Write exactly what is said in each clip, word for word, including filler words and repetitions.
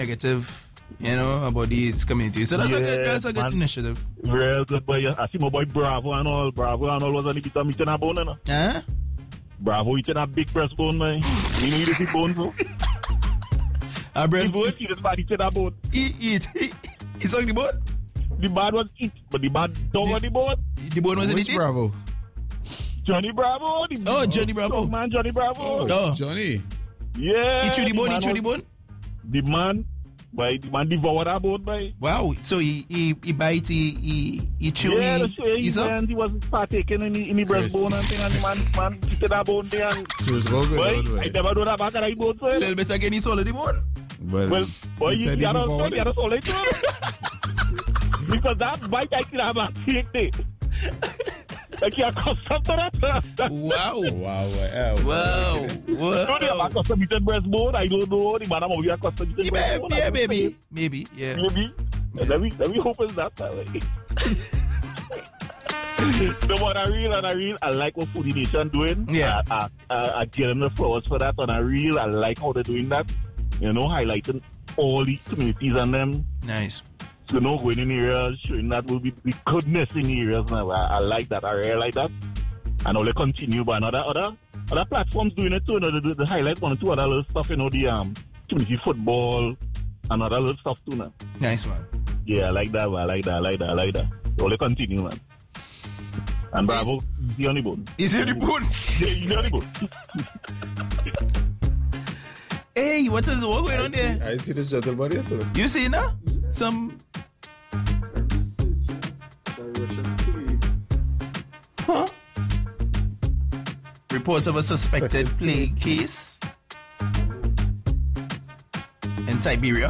negative, you know, about these communities. So that's yeah, a good, that's a good man. initiative. Real good boy. I see my boy Bravo and all. Bravo and all was on the bit of meat and a bone, you know. Huh? Bravo eating a big breastbone, man. You need to see bone, so. A breastbone? He just bad eating a bone. Eat, eat. He sucked the bone? The bad was eat, but the bad dog on the bone. The bone wasn't Which eating? Bravo? Johnny Bravo. The Oh, Johnny Bravo. man, Johnny Bravo. Oh, Oh. Johnny. Yeah. He chew the bone, he man chew the was- bone? The man, by the man devoured a bone, by. Wow. So he, he, he bite, he, he, he chew, Yeah, he, that's right. he He, suck? man, he was partaking in the, in the Chris. breastbone and thing, and the man, man eating a bone there. And, He was all good, boy, all I right. never know that back at the bone, so. A little bit again, he swallowed the bone? Well, Well, boy, he you said he got us, devoured you got it. us all like because that bite I could have a take day. Like you are custom to that. Wow. Wow, wow. Wow. No, they have a Wow. custom eaten breastbone. I don't know. The man have a custom eaten Yeah, breastbone. yeah, baby. Maybe, yeah. Maybe. Let me, let me hope it's that way. No, but I real and I real, I like what Foodie Nation doing. Yeah. I, I, I, I give them the flowers for that, and I real, I like how they're doing that. You know, highlighting all the communities and them. Nice. You know, going in areas, showing that will be the goodness in areas now. I, I like that. I really like that. And I'll continue, but another other other platforms doing it too. You know, the, the highlight one or two other little stuff, you know, the um community football and other little stuff too now. Nice, man. Yeah, I like that, man. I like that, I like that, I like that. Only continue, man. And Bravo, easy on the bone. Is it the bone? Yeah, easy on the bone. Hey, what is what going on there? I see the shuttle body yet. though. You see now? Some huh? Reports of a suspected plague case in Siberia.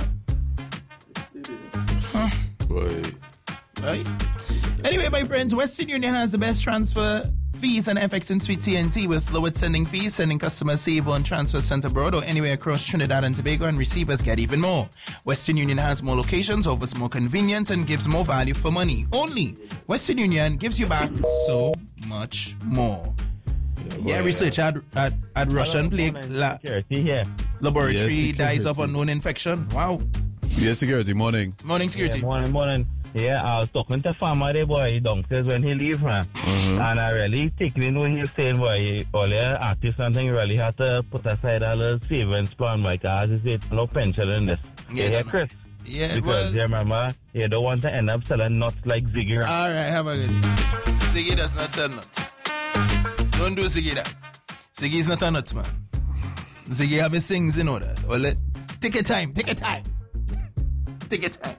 Boy. Right? Anyway, my friends, Western Union has the best transfer fees and F X in Sweet T N T with lowered sending fees, sending customers save on transfers sent abroad or anywhere across Trinidad and Tobago, and receivers get even more. Western Union has more locations, offers more convenience, and gives more value for money. Only Western Union gives you back so much more. Yeah, research at, at, at Russian plague la- Security here. laboratory Yes, dies of security. unknown infection. Wow. Yes, security, morning. Morning, security. Yeah, morning, morning. Yeah, I was talking to farmer there, boy, downstairs when he leave, man. Mm-hmm. And I really taking in what he's saying, boy. He, all the artists and things really had to put aside a little savings plan, like, as he said, no pension in this. Yeah, Yeah, that- Chris. Yeah, Because, well, yeah, remember, you don't want to end up selling nuts like Ziggy. all right, have a good day. Ziggy does not sell nuts. Don't do Ziggy that. Ziggy is not a nuts, man. Ziggy have his things in order. Well, let, take your time, take your time. Take your time.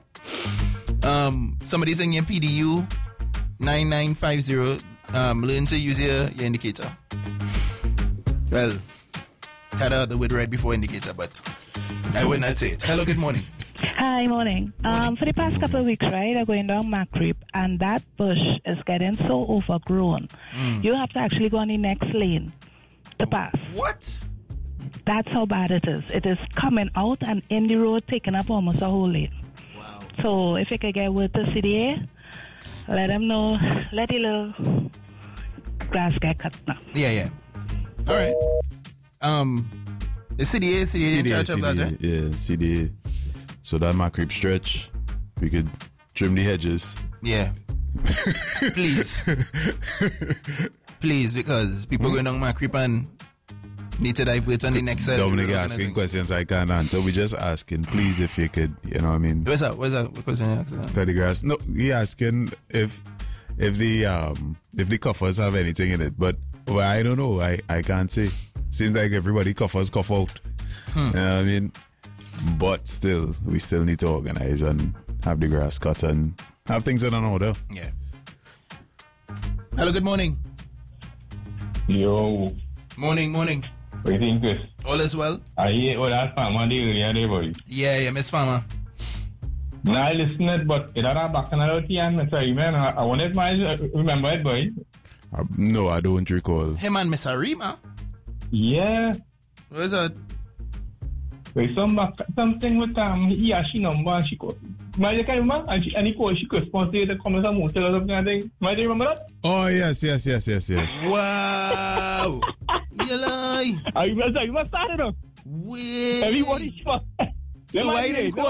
Um, somebody's saying your P D U nine nine five zero. Um, learn to use your, your indicator. Well, had out the word right before indicator, but I would not say it. Hello, good morning. Hi, morning. Morning. Um, for the past couple of weeks, right, I'm going down Macreep, and that bush is getting so overgrown. You have to actually go on the next lane to pass. What? That's how bad it is. It is coming out and in the road, taking up almost a whole lane. Wow. So if you could get word to C D A, let them know, let the little grass get cut now. Yeah, yeah. All right. Um, the C D A, C D A, in C D A, charge of that, C D A, right? yeah, C D A. So that my creep stretch, we could trim the hedges. Yeah. Please. Please, because people going down my creep and need to divert on the next side. Dominic asking questions I can't answer. We just asking, please, if you could, you know what I mean? What's that? What's that? What question you asking? Cut the grass. No, he asking if if the um if the coffers have anything in it, but well, I don't know. I, I can't say. Seems like everybody coffers cough out. You know what I mean? But still, we still need to organize and have the grass cut and have things in an order. Yeah. Hello, good morning. Yo, Morning, morning. what do you think, Chris? All is well? I hear all that farmer the earlier day, boy. Yeah, yeah, Miss Farmer. Now I listen it, but it had a back and a tea and sorry, man. I, I wanted my remember it, boy. Uh, no, I don't recall. Him and Miss Arima. Yeah, What's that? there's some back, something with um, yeah, she number and she called. My can remember? And she and he called. She corresponded to come as a motel or something. I think. Might you remember that? Oh yes, yes, yes, yes, yes. Wow. You lie. I remember. You must start it up. Wait. Everybody. So why you didn't call